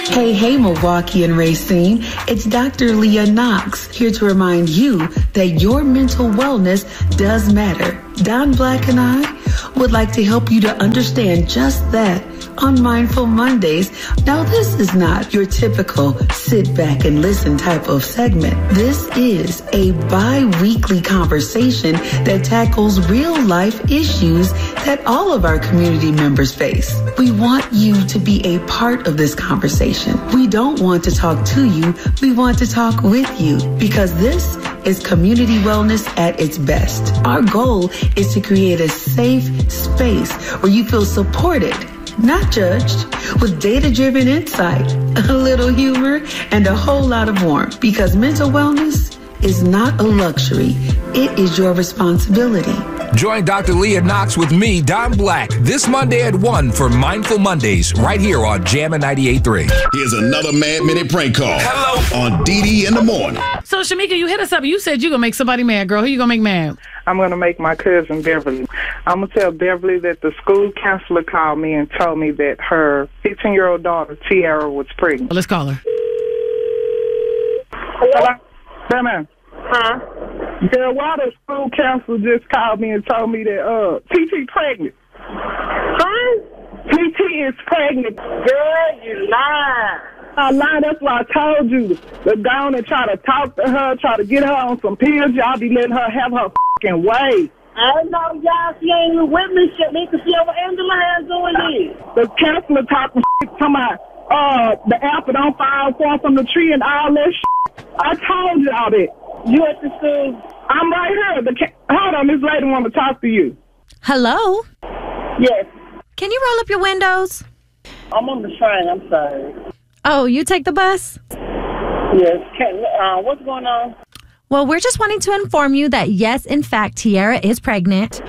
Hey, Milwaukee and Racine. It's Dr. Leah Knox here to remind you that your mental wellness does matter. Don Black and I would like to help you to understand just that on Mindful Mondays. Now, this is not your typical sit back and listen type of segment. This is a bi-weekly conversation that tackles real life issues that all of our community members face. We want you to be a part of this conversation. We don't want to talk to you. We want to talk with you because this is community wellness at its best. Our goal is to create a safe space where you feel supported, not judged, with data-driven insight, a little humor, and a whole lot of warmth. Because mental wellness is not a luxury. It is your responsibility. Join Dr. Leah Knox with me, Don Black, this Monday at 1 for Mindful Mondays, right here on Jammin' 98.3. Here's another Mad Minute prank call. Hello. On DD in the morning. So, Shamika, you hit us up. You said you're going to make somebody mad, girl. Who you going to make mad? I'm going to make my cousin Beverly. I'm going to tell Beverly that the school counselor called me and told me that her 15-year-old daughter, Tiara, was pregnant. Let's call her. Hello? Batman. Huh? Girl, why the school counselor just called me and told me that TT pregnant? Huh? TT is pregnant. Girl, you lying. I lied, that's why I told you to go on and try to talk to her, try to get her on some pills. Y'all be letting her have her fucking way. I know y'all, she ain't even with me, Shamika. She over Angela hands doing this. The counselor talking about the apple don't fall far from the tree and all that shit. I told y'all that. You at the school? I'm right here. Hold on, this lady want to talk to you. Hello? Yes. Can you roll up your windows? I'm on the train, I'm sorry. Oh, you take the bus? Yes. What's going on? Well, we're just wanting to inform you that, yes, in fact, Tiara is pregnant.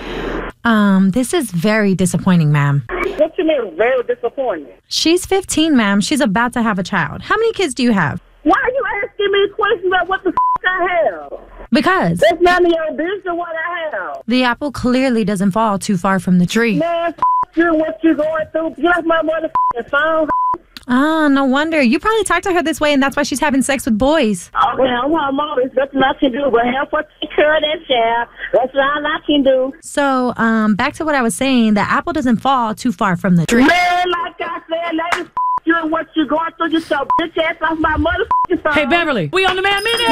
This is very disappointing, ma'am. What you mean, very disappointing? She's 15, ma'am. She's about to have a child. How many kids do you have? Why are you asking me questions about what the I have? Because that's none of your business what I have. The apple clearly doesn't fall too far from the tree. Man, you and what you going through. Get off my motherfucking phone. No wonder. You probably talked to her this way, and that's why she's having sex with boys. Okay, I'm her mom. There's nothing I can do but help her take care of that child. That's all I can do. So, back to what I was saying. The apple doesn't fall too far from the tree. Man, like I said, ladies, you and what you going through. Get your bitch ass off my motherfucking phone. Hey, Beverly, we on the Mad Minute.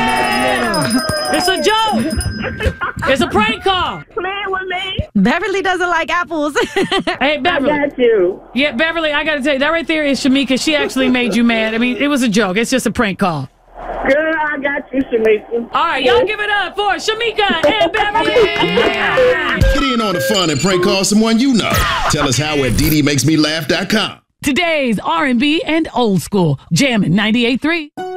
Yeah. It's a joke. It's a prank call. Playing with me. Beverly doesn't like apples. Hey, Beverly. I got you. Yeah, Beverly, I got to tell you, that right there is Shamika. She actually made you mad. I mean, it was a joke. It's just a prank call. Girl, I got you, Shamika. All right, y'all give it up for Shamika and Beverly. Get in on the fun and prank call someone you know. Tell us how at DDMakesMeLaugh.com. Today's R&B and old school. Jammin' 98.3.